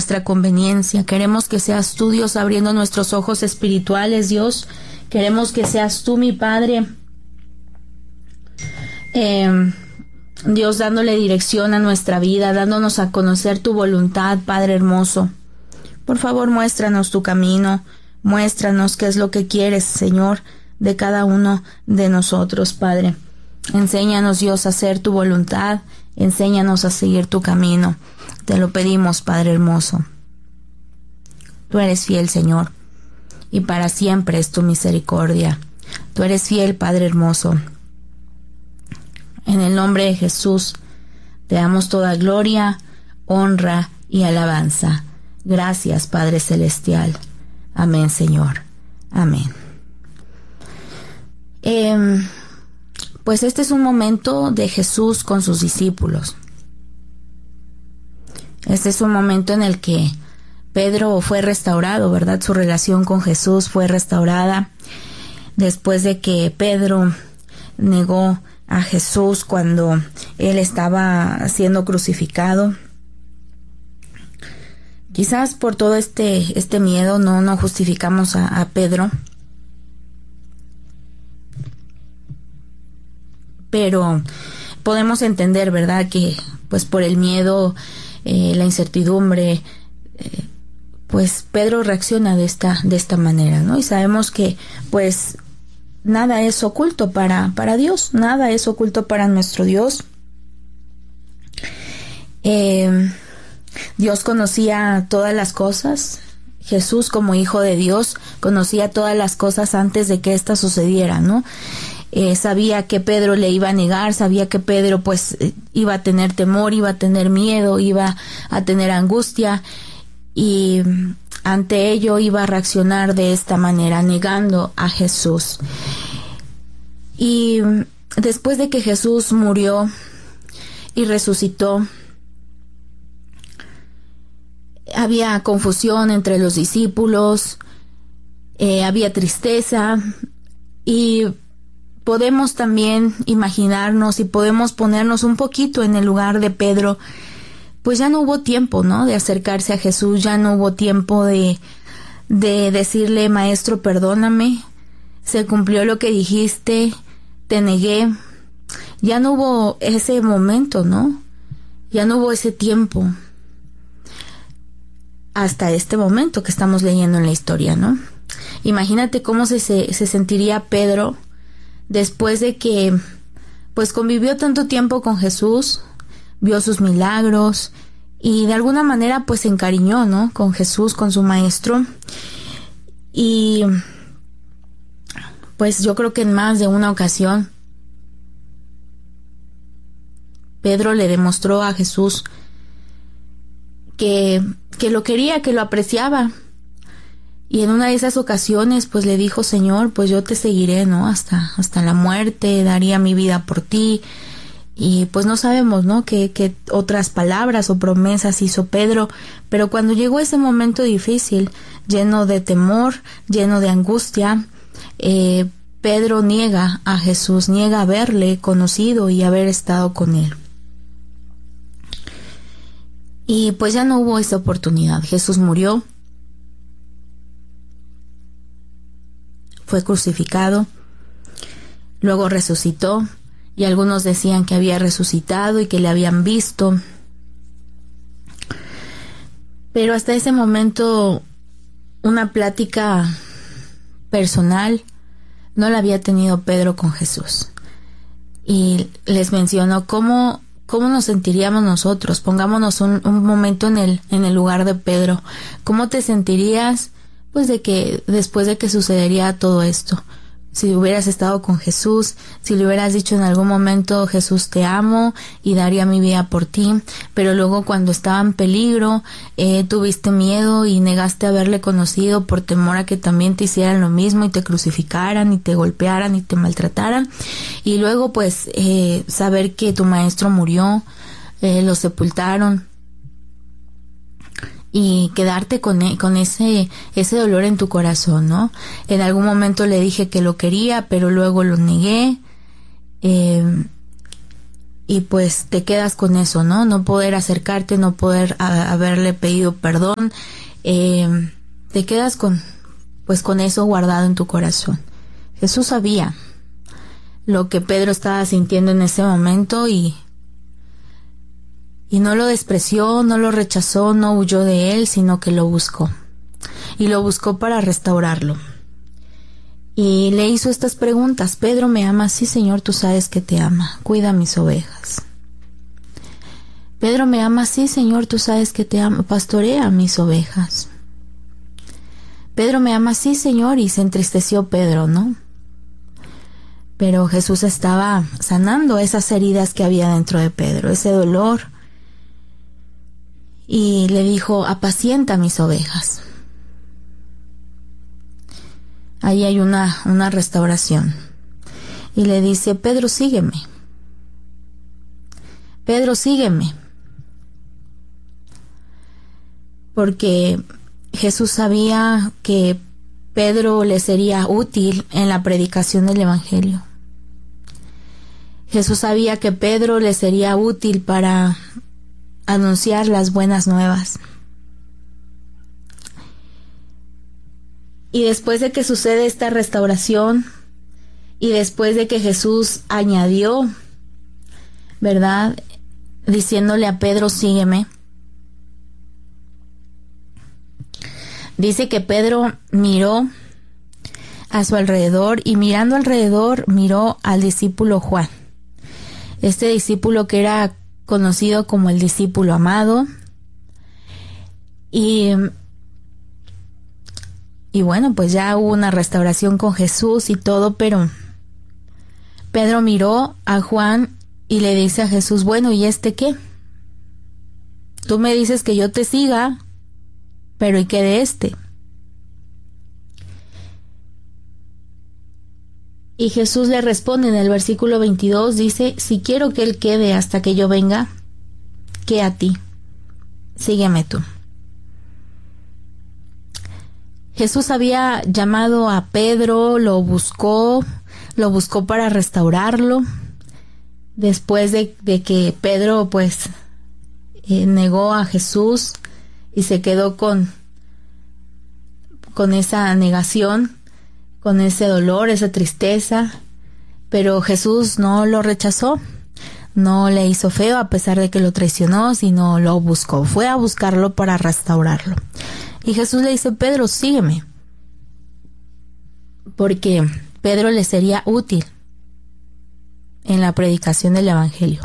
nuestra conveniencia. Queremos que seas tú, Dios, abriendo nuestros ojos espirituales, Dios. Queremos que seas tú, mi Padre, Dios, dándole dirección a nuestra vida, dándonos a conocer tu voluntad, Padre hermoso. Por favor, muéstranos tu camino, muéstranos qué es lo que quieres, Señor, de cada uno de nosotros, Padre. Enséñanos, Dios, a hacer tu voluntad, enséñanos a seguir tu camino. Te lo pedimos, Padre hermoso. Tú eres fiel, Señor, y para siempre es tu misericordia. Tú eres fiel, Padre hermoso. En el nombre de Jesús, te damos toda gloria, honra y alabanza. Gracias, Padre celestial. Amén, Señor. Amén. Pues este es un momento de Jesús con sus discípulos. Este es un momento en el que Pedro fue restaurado, ¿verdad? Su relación con Jesús fue restaurada después de que Pedro negó a Jesús cuando él estaba siendo crucificado. Quizás por todo este miedo no justificamos a Pedro, pero podemos entender, ¿verdad?, que pues por el miedo, la incertidumbre, pues Pedro reacciona de esta manera, ¿no? Y sabemos que pues nada es oculto para Dios, nada es oculto para nuestro Dios. Dios conocía todas las cosas. Jesús, como hijo de Dios, conocía todas las cosas antes de que éstas sucedieran, ¿no? Sabía que Pedro le iba a negar, sabía que Pedro pues iba a tener temor, iba a tener miedo, iba a tener angustia, y ante ello iba a reaccionar de esta manera, negando a Jesús. Y después de que Jesús murió y resucitó, había confusión entre los discípulos, había tristeza, y podemos también imaginarnos y podemos ponernos un poquito en el lugar de Pedro. Pues ya no hubo tiempo, ¿no?, de acercarse a Jesús, ya no hubo tiempo de decirle: Maestro, perdóname, se cumplió lo que dijiste, te negué. Ya no hubo ese momento, ¿no? Ya no hubo ese tiempo. Hasta este momento que estamos leyendo en la historia, ¿no? Imagínate cómo se sentiría Pedro después de que pues convivió tanto tiempo con Jesús, vio sus milagros y de alguna manera pues se encariñó, ¿no?, con Jesús, con su maestro. Y pues yo creo que en más de una ocasión Pedro le demostró a Jesús que lo quería, que lo apreciaba. Y en una de esas ocasiones pues le dijo: Señor, pues yo te seguiré, ¿no?, hasta la muerte, daría mi vida por ti. Y pues no sabemos, ¿no?, qué otras palabras o promesas hizo Pedro, pero cuando llegó ese momento difícil, lleno de temor, lleno de angustia, Pedro niega a Jesús, niega haberle conocido y haber estado con él. Y pues ya no hubo esa oportunidad. Jesús murió, fue crucificado, luego resucitó, y algunos decían que había resucitado y que le habían visto. Pero hasta ese momento una plática personal no la había tenido Pedro con Jesús. Y les menciono cómo nos sentiríamos nosotros. Pongámonos un momento en el lugar de Pedro. ¿Cómo te sentirías pues de que después de que sucedería todo esto? Si hubieras estado con Jesús, si le hubieras dicho en algún momento: Jesús, te amo y daría mi vida por ti, pero luego cuando estaba en peligro tuviste miedo y negaste haberle conocido por temor a que también te hicieran lo mismo y te crucificaran y te golpearan y te maltrataran, y luego pues saber que tu maestro murió, lo sepultaron, y quedarte con ese dolor en tu corazón, ¿no? En algún momento le dije que lo quería, pero luego lo negué. y pues te quedas con eso, ¿no? No poder acercarte, no poder haberle pedido perdón, te quedas con eso guardado en tu corazón. Jesús sabía lo que Pedro estaba sintiendo en ese momento y no lo despreció, no lo rechazó, no huyó de él, sino que lo buscó. Y lo buscó para restaurarlo. Y le hizo estas preguntas. Pedro, ¿me amas? Sí, Señor, tú sabes que te ama. Cuida mis ovejas. Pedro, ¿me amas? Sí, Señor, tú sabes que te ama. Pastorea mis ovejas. Pedro, ¿me amas? Sí, Señor. Y se entristeció Pedro, ¿no? Pero Jesús estaba sanando esas heridas que había dentro de Pedro, ese dolor. Y le dijo, apacienta mis ovejas. Ahí hay una restauración. Y le dice, Pedro, sígueme. Pedro, sígueme. Porque Jesús sabía que Pedro le sería útil en la predicación del Evangelio. Jesús sabía que Pedro le sería útil para anunciar las buenas nuevas. Y después de que sucede esta restauración, y después de que Jesús añadió, ¿verdad?, diciéndole a Pedro, sígueme, dice que Pedro miró a su alrededor y mirando alrededor miró al discípulo Juan. Este discípulo que era conocido como el discípulo amado. Y bueno, pues ya hubo una restauración con Jesús y todo, pero Pedro miró a Juan y le dice a Jesús, bueno, ¿y este qué? Tú me dices que yo te siga, pero ¿y qué de este? Y Jesús le responde en el versículo 22, dice, si quiero que él quede hasta que yo venga, ¿qué a ti? Sígueme tú. Jesús había llamado a Pedro, lo buscó para restaurarlo, después de que Pedro pues negó a Jesús y se quedó con esa negación, con ese dolor, esa tristeza, pero Jesús no lo rechazó, no le hizo feo a pesar de que lo traicionó, sino lo buscó, fue a buscarlo para restaurarlo. Y Jesús le dice, Pedro, sígueme, porque Pedro le sería útil en la predicación del Evangelio.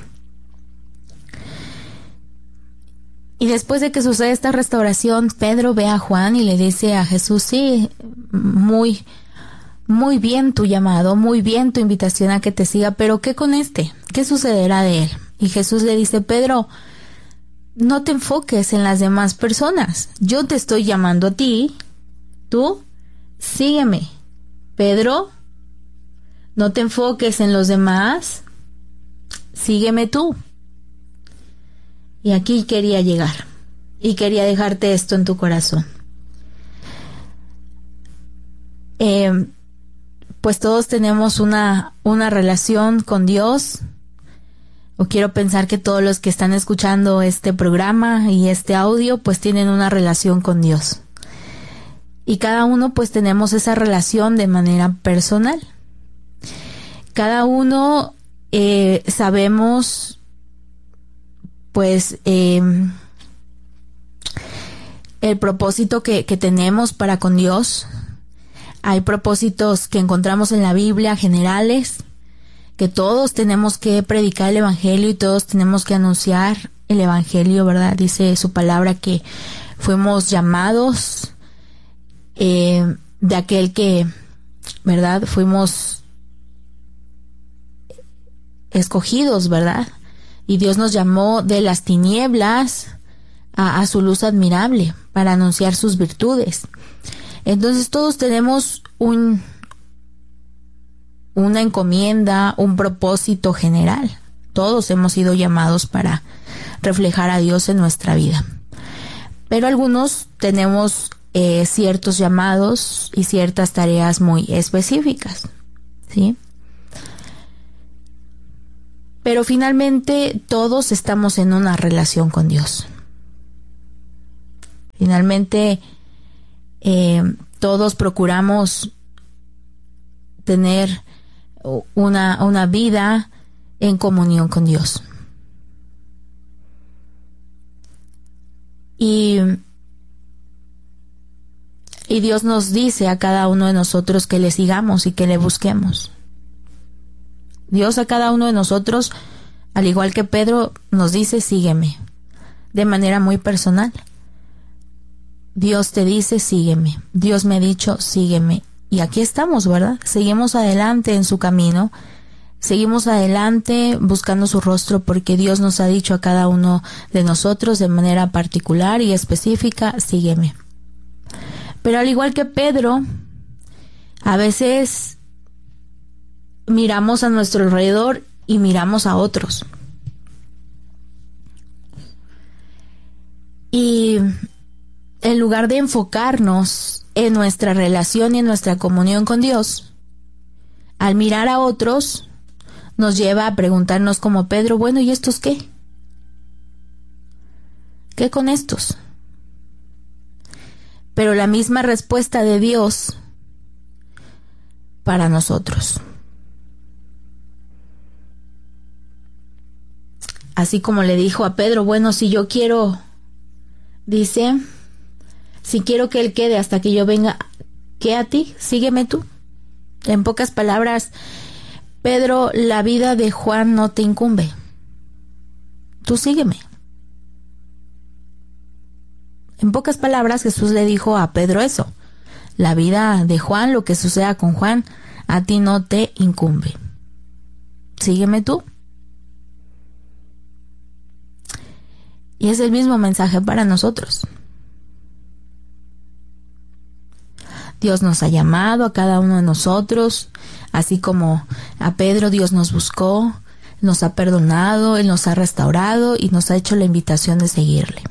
Y después de que sucede esta restauración, Pedro ve a Juan y le dice a Jesús, sí, muy bien tu llamado, muy bien tu invitación a que te siga, pero ¿qué con este? ¿Qué sucederá de él? Y Jesús le dice, Pedro, no te enfoques en las demás personas. Yo te estoy llamando a ti, tú sígueme. Pedro, no te enfoques en los demás, sígueme tú. Y aquí quería llegar, y quería dejarte esto en tu corazón. Pues todos tenemos una relación con Dios, o quiero pensar que todos los que están escuchando este programa y este audio, pues tienen una relación con Dios. Y cada uno pues tenemos esa relación de manera personal. Cada uno sabemos pues el propósito que tenemos para con Dios. Hay propósitos que encontramos en la Biblia generales, que todos tenemos que predicar el Evangelio y todos tenemos que anunciar el Evangelio, ¿verdad? Dice su palabra que fuimos llamados de aquel que, ¿verdad? Fuimos escogidos, ¿verdad? Y Dios nos llamó de las tinieblas a su luz admirable para anunciar sus virtudes. Entonces todos tenemos una encomienda, un propósito general. Todos hemos sido llamados para reflejar a Dios en nuestra vida. Pero algunos tenemos ciertos llamados y ciertas tareas muy específicas, ¿sí? Pero finalmente todos estamos en una relación con Dios. Finalmente todos procuramos tener una vida en comunión con Dios. Y Dios nos dice a cada uno de nosotros que le sigamos y que le busquemos. Dios a cada uno de nosotros, al igual que Pedro, nos dice sígueme, de manera muy personal. Dios te dice sígueme. Dios me ha dicho sígueme. Y aquí estamos, ¿verdad? Seguimos adelante en su camino. Seguimos adelante buscando su rostro porque Dios nos ha dicho a cada uno de nosotros de manera particular y específica, sígueme. Pero al igual que Pedro, a veces miramos a nuestro alrededor y miramos a otros. Y en lugar de enfocarnos en nuestra relación y en nuestra comunión con Dios, al mirar a otros, nos lleva a preguntarnos como Pedro, bueno, ¿y estos qué? ¿Qué con estos? Pero la misma respuesta de Dios para nosotros. Así como le dijo a Pedro, bueno, si yo quiero, dice, si quiero que él quede hasta que yo venga, ¿qué a ti? Sígueme tú. En pocas palabras, Pedro, la vida de Juan no te incumbe. Tú sígueme. En pocas palabras, Jesús le dijo a Pedro eso. La vida de Juan, lo que suceda con Juan, a ti no te incumbe. Sígueme tú. Y es el mismo mensaje para nosotros. Dios nos ha llamado a cada uno de nosotros, así como a Pedro Dios nos buscó, nos ha perdonado, Él nos ha restaurado y nos ha hecho la invitación de seguirle.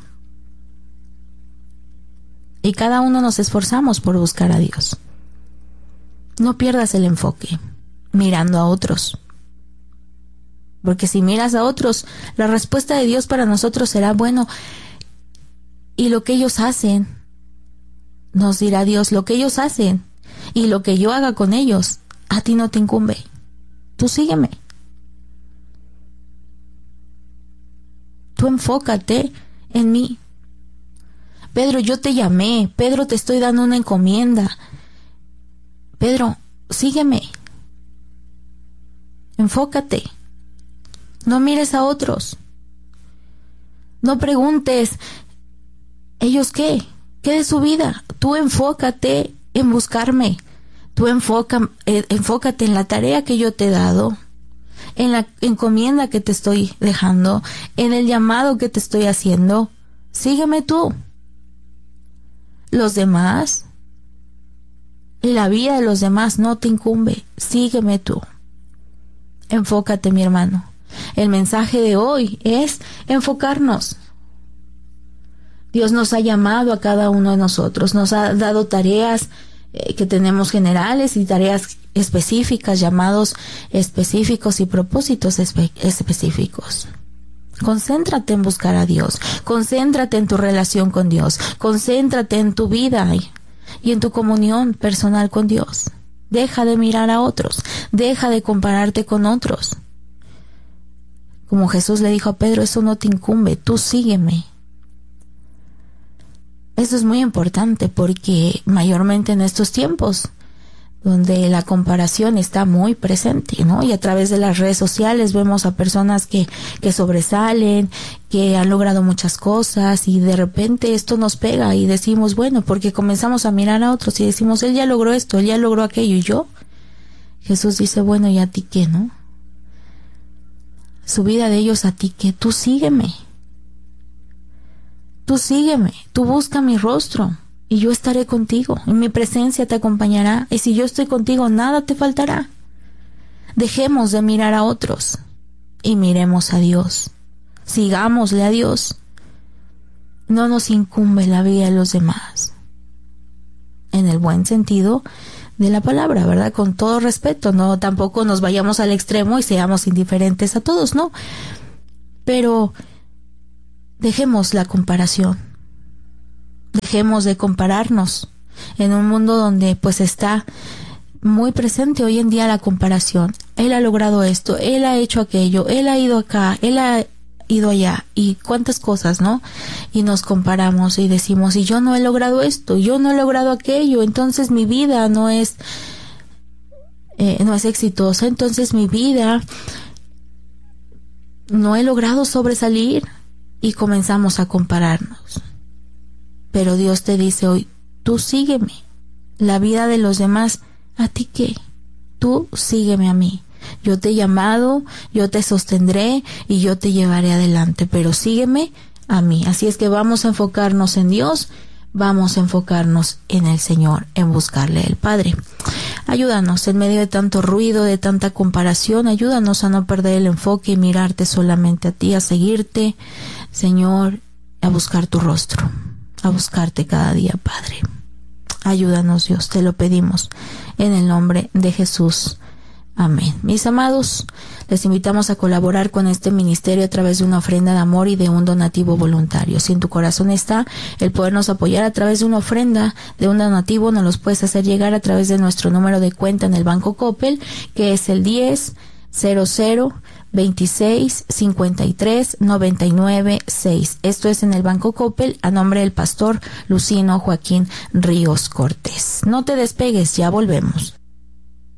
Y cada uno nos esforzamos por buscar a Dios. No pierdas el enfoque mirando a otros. Porque si miras a otros, la respuesta de Dios para nosotros será, bueno, y lo que ellos hacen, nos dirá Dios, lo que ellos hacen y lo que yo haga con ellos, a ti no te incumbe. Tú sígueme. Tú enfócate en mí. Pedro, yo te llamé. Pedro, te estoy dando una encomienda. Pedro, sígueme. Enfócate. No mires a otros. No preguntes, ¿ellos qué? ¿Qué de su vida? Tú enfócate en buscarme. Tú enfócate en la tarea que yo te he dado, en la encomienda que te estoy dejando, en el llamado que te estoy haciendo. Sígueme tú. Los demás, la vida de los demás no te incumbe. Sígueme tú. Enfócate, mi hermano. El mensaje de hoy es enfocarnos. Dios nos ha llamado a cada uno de nosotros, nos ha dado tareas que tenemos generales y tareas específicas, llamados específicos y propósitos específicos. Concéntrate en buscar a Dios, concéntrate en tu relación con Dios, concéntrate en tu vida y en tu comunión personal con Dios. Deja de mirar a otros, deja de compararte con otros. Como Jesús le dijo a Pedro, eso no te incumbe, tú sígueme. Eso es muy importante porque mayormente en estos tiempos donde la comparación está muy presente, ¿no? Y a través de las redes sociales vemos a personas que sobresalen, que han logrado muchas cosas y de repente esto nos pega y decimos, bueno, porque comenzamos a mirar a otros y decimos, él ya logró esto, él ya logró aquello y yo. Jesús dice, bueno, ¿y a ti qué, no? Su vida de ellos, ¿a ti qué? Tú sígueme. Tú sígueme, tú busca mi rostro y yo estaré contigo. En mi presencia te acompañará y si yo estoy contigo, nada te faltará. Dejemos de mirar a otros y miremos a Dios. Sigámosle a Dios. No nos incumbe la vida de los demás. En el buen sentido la palabra, ¿verdad? Con todo respeto, no tampoco nos vayamos al extremo y seamos indiferentes a todos, no. Pero dejemos la comparación. Dejemos de compararnos en un mundo donde pues está muy presente hoy en día la comparación. Él ha logrado esto, él ha hecho aquello, él ha ido acá, él ha ido allá y cuántas cosas, ¿no? Y nos comparamos y decimos, y yo no he logrado esto, yo no he logrado aquello, entonces mi vida no es exitosa, entonces mi vida no he logrado sobresalir, y comenzamos a compararnos. Pero Dios te dice hoy, tú sígueme. La vida de los demás, ¿a ti qué? Tú sígueme a mí. Yo te he llamado, yo te sostendré y yo te llevaré adelante, pero sígueme a mí. Así es que vamos a enfocarnos en Dios, vamos a enfocarnos en el Señor, en buscarle al Padre. Ayúdanos en medio de tanto ruido, de tanta comparación, ayúdanos a no perder el enfoque y mirarte solamente a ti, a seguirte, Señor, a buscar tu rostro, a buscarte cada día, Padre. Ayúdanos, Dios, te lo pedimos en el nombre de Jesús. Amén. Mis amados, les invitamos a colaborar con este ministerio a través de una ofrenda de amor y de un donativo voluntario. Si en tu corazón está el podernos apoyar a través de una ofrenda, de un donativo, nos los puedes hacer llegar a través de nuestro número de cuenta en el Banco Coppel, que es el 10-00-26-53-99-6. Esto es en el Banco Coppel, a nombre del pastor Lucino Joaquín Ríos Cortés. No te despegues, ya volvemos.